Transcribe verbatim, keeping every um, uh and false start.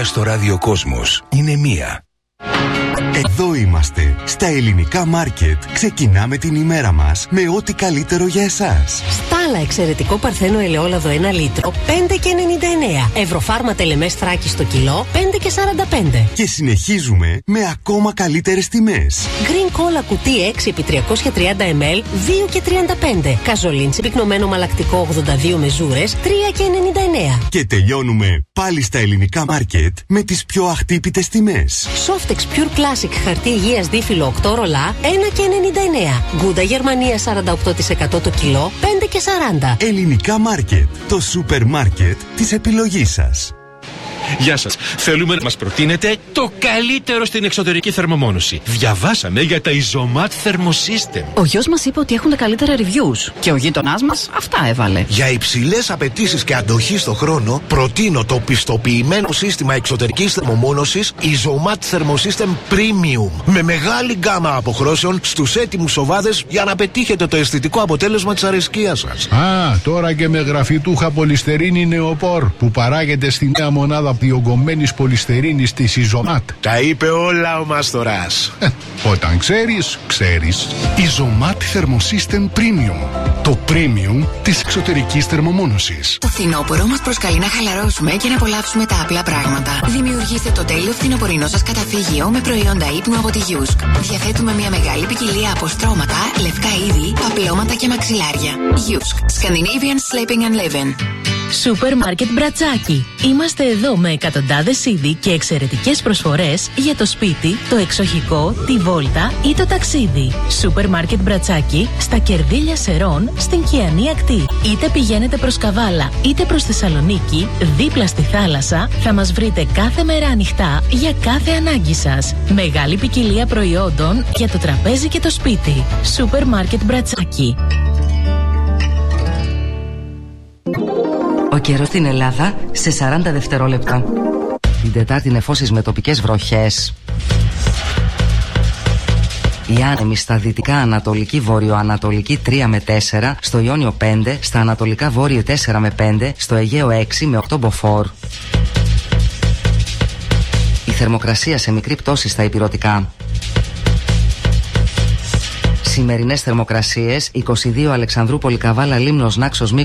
στο ραδιοκόσμος είναι μία. Εδώ είμαστε, στα Ελληνικά Μάρκετ. Ξεκινάμε την ημέρα μας με ό,τι καλύτερο για εσάς. Στάλα εξαιρετικό παρθένο ελαιόλαδο ένα λίτρο, πέντε και ενενήντα εννέα. Ευρωφάρμα τελεμές Θράκη στο κιλό, πέντε και σαράντα πέντε. Και συνεχίζουμε με ακόμα καλύτερες τιμές. Green Cola κουτί έξι επί τριακόσια τριάντα μιλιλίτρα, δύο και τριάντα πέντε. Καζολίντσι πυκνωμένο μαλακτικό ογδόντα δύο μεζούρες, τρία και ενενήντα εννέα. Και τελειώνουμε πάλι στα Ελληνικά Μάρκετ με τις πιο αχτύπητες τιμές. Softex Pure Classic χαρτί υγείας δίφυλλο οκτώ ρολά, ένα και ενενήντα εννέα. Γκούντα Γερμανία σαράντα οκτώ τοις εκατό το κιλό, πέντε και σαράντα. Ελληνικά Μάρκετ, το σούπερ μάρκετ της επιλογής σας. Γεια σας. Θέλουμε να μας προτείνετε το καλύτερο στην εξωτερική θερμομόνωση. Διαβάσαμε για τα Isomat Thermosystem. Ο γιος μας είπε ότι έχουν τα καλύτερα reviews. Και ο γείτονάς μας αυτά έβαλε. Για υψηλές απαιτήσεις και αντοχή στο χρόνο, προτείνω το πιστοποιημένο σύστημα εξωτερικής θερμομόνωσης Isomat Thermosystem Premium. Με μεγάλη γκάμα αποχρώσεων στους έτοιμους οβάδες για να πετύχετε το αισθητικό αποτέλεσμα της αρεσκίας σας. Α, τώρα και με γραφιτούχα πολυστερίνη νεοπόρ που παράγεται στη νέα μονάδα διογκωμένης πολυστερίνης της Isomat. Τα είπε όλα ο Μάστορας. Όταν ξέρεις, ξέρεις. Isomat Thermosystem Premium. Το premium της εξωτερικής θερμομόνωσης. Το φθινόπωρο μας προσκαλεί να χαλαρώσουμε και να απολαύσουμε τα απλά πράγματα. Δημιουργήστε το τέλειο φθινοπορεινό σας καταφύγιο με προϊόντα ύπνου από τη Yusk. Διαθέτουμε μια μεγάλη ποικιλία από στρώματα, λευκά είδη, παπλώματα και μαξιλάρια. Yusk. Scandinavian Sleeping and Living. Σούπερ Μάρκετ Μπρατσάκι. Είμαστε εδώ με εκατοντάδες είδη και εξαιρετικές προσφορές για το σπίτι, το εξοχικό, τη βόλτα ή το ταξίδι. Σούπερ Μάρκετ Μπρατσάκι στα Κερδίλια Σερών στην Κιανή Ακτή. Είτε πηγαίνετε προς Καβάλα είτε προς Θεσσαλονίκη, δίπλα στη θάλασσα, θα μας βρείτε κάθε μέρα ανοιχτά για κάθε ανάγκη σας. Μεγάλη ποικιλία προϊόντων για το τραπέζι και το σπίτι. Σούπερ Μάρκετ Μπρατσάκι. Ο καιρός στην Ελλάδα σε σαράντα δευτερόλεπτα. Την Τετάρτη νεφώσεις με τοπικές βροχές. Η άνεμη στα δυτικά ανατολική βόρειο-ανατολική τρία με τέσσερα, στο Ιόνιο πέντε, στα ανατολικά βόρειο τέσσερα με πέντε, στο Αιγαίο έξι με οκτώ μποφόρ. Η θερμοκρασία σε μικρή πτώση στα ηπειρωτικά. Σημερινές θερμοκρασίες: είκοσι δύο Αλεξανδρούπολη, Καβάλα, Λίμνος, Νάξος, Μύκονος.